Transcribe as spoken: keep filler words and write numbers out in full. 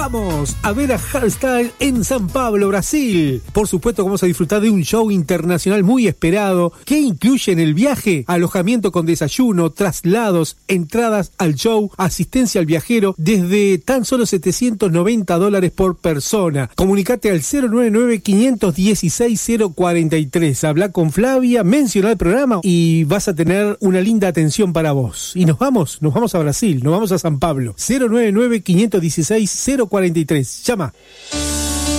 Vamos a ver a Hardstyle en San Pablo, Brasil. Por supuesto, vamos a disfrutar de un show internacional muy esperado que incluye en el viaje alojamiento con desayuno, traslados, entradas al show, asistencia al viajero desde tan solo setecientos noventa dólares por persona. Comunicate al cero nueve nueve, quinientos dieciséis, cero cuarenta y tres. Habla con Flavia, menciona el programa y vas a tener una linda atención para vos. Y nos vamos, nos vamos a Brasil, nos vamos a San Pablo. cero nueve nueve, quinientos dieciséis, cero cuarenta y tres. Llama.